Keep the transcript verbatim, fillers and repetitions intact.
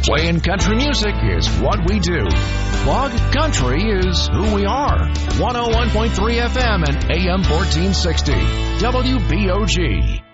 Playing country music is what we do. Blog Country is who we are. one oh one point three F M and A M fourteen sixty. W B O G.